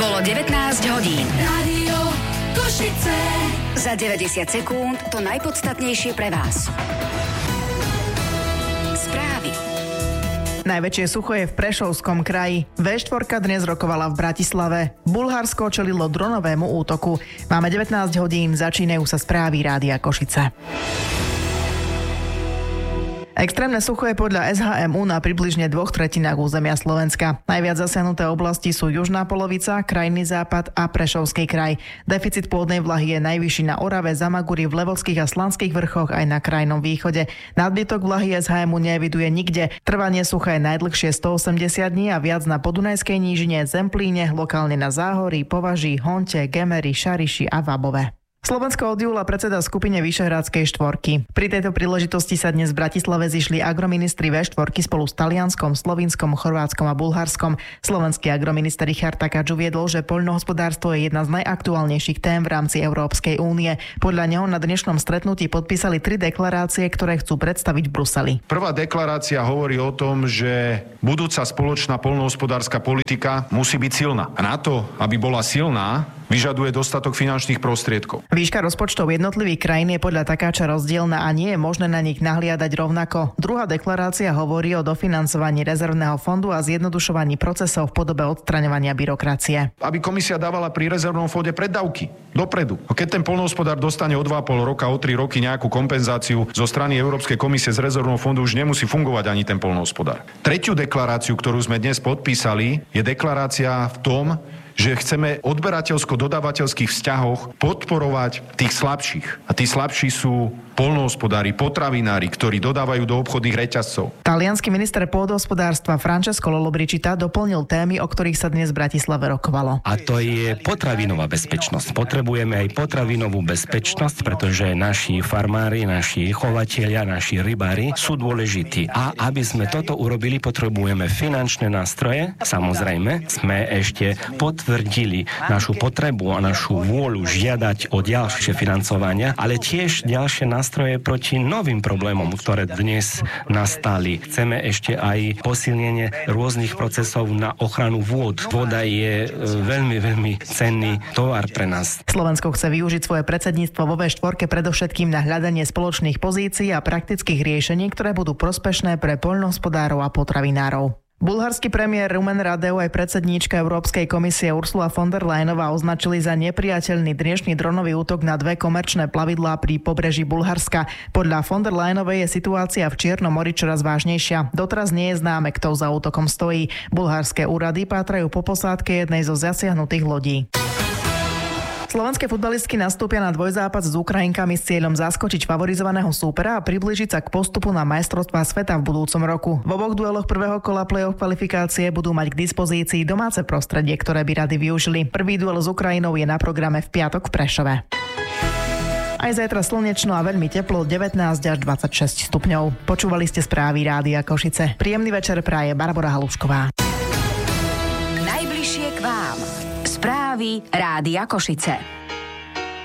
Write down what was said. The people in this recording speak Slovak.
Bolo 19 hodín. Rádio Košice. Za 90 sekúnd to najpodstatnejšie pre vás. Správy. Najväčšie sucho je v Prešovskom kraji. V4 dnes rokovala v Bratislave. Bulharsko čelilo dronovému útoku. Máme 19 hodín, začínajú sa správy Rádia Košice. Extrémne sucho je podľa SHMU na približne 2/3 územia Slovenska. Najviac zasiahnuté oblasti sú južná polovica, krajný západ a Prešovský kraj. Deficit pôdnej vlahy je najvyšší na Orave, Zamaguri, v Levovských a Slanských vrchoch aj na krajnom východe. Nadbytok vlahy SHMU neeviduje nikde. Trvanie sucha je najdlhšie 180 dní a viac na Podunajskej nížine, Zemplíne, lokálne na Záhorí, Považí, Honte, Gemeri, Šariši a Vabove. Slovensko od júla predseda skupine Vyšehradskej štvorky. Pri tejto príležitosti sa dnes v Bratislave zišli agroministri V4 spolu s Talianskom, Slovinskom, Chorvátskom a Bulharskom. Slovenský agrominister Richard Takáč uviedol, že poľnohospodárstvo je jedna z najaktuálnejších tém v rámci Európskej únie. Podľa neho na dnešnom stretnutí podpísali 3 deklarácie, ktoré chcú predstaviť v Bruseli. Prvá deklarácia hovorí o tom, že budúca spoločná poľnohospodárska politika musí byť silná. A na to, aby bola silná, vyžaduje dostatok finančných prostriedkov. Výška rozpočtov jednotlivých krajín je podľa Takáča rozdielna a nie je možné na nich nahliadať rovnako. Druhá deklarácia hovorí o dofinancovaní rezervného fondu a zjednodušovaní procesov v podobe odstraňovania byrokracie. Aby komisia dávala pri rezervnom fonde preddavky dopredu. A keď ten poľnohospodár dostane o 2,5 roka, o 3 roky nejakú kompenzáciu zo strany Európskej komisie z rezervného fondu, už nemusí fungovať ani ten poľnohospodár. Tretiu deklaráciu, ktorú sme dnes podpísali, je deklarácia v tom, že chceme odberateľsko-dodávateľských vzťahoch podporovať tých slabších. A tí slabší sú poľnohospodári, potravinári, ktorí dodávajú do obchodných reťazcov. Taliansky minister pôdohospodárstva Francesco Lollobrigida doplnil témy, o ktorých sa dnes v Bratislave rokovalo. A to je potravinová bezpečnosť. Potrebujeme aj potravinovú bezpečnosť, pretože naši farmári, naši chovatelia, naši rybári sú dôležití. A aby sme toto urobili, potrebujeme finančné nástroje. Samozrejme, sme ešte potvrdili našu potrebu a našu vôľu žiadať o ďalšie financovania, ale tiež ďalšie nástroje proti novým problémom, ktoré dnes nastali. Chceme ešte aj posilnenie rôznych procesov na ochranu vôd. Voda je veľmi, veľmi cenný tovar pre nás. Slovensko chce využiť svoje predsedníctvo vo V4 predovšetkým na hľadanie spoločných pozícií a praktických riešení, ktoré budú prospešné pre poľnohospodárov a potravinárov. Bulharský premiér Rumen Radev aj predsedníčka Európskej komisie Ursula von der Leyenová označili za nepriateľný dnešný dronový útok na 2 komerčné plavidlá pri pobreží Bulharska. Podľa von der Leyenovej je situácia v Čiernom mori čoraz vážnejšia. Doteraz nie je známe, kto za útokom stojí. Bulharské úrady pátrajú po posádke jednej zo zasiahnutých lodí. Slovenské futbalistky nastúpia na dvojzápas s Ukrajinkami s cieľom zaskočiť favorizovaného súpera a priblížiť sa k postupu na majstrovstvá sveta v budúcom roku. V oboch dueloch prvého kola play-off kvalifikácie budú mať k dispozícii domáce prostredie, ktoré by rady využili. Prvý duel s Ukrajinou je na programe v piatok v Prešove. Aj zajtra slnečno a veľmi teplo, 19 až 26 stupňov. Počúvali ste správy Rádia Košice. Príjemný večer praje Barbora Halušková. Najbližšie k vám. Správy Rádia Košice.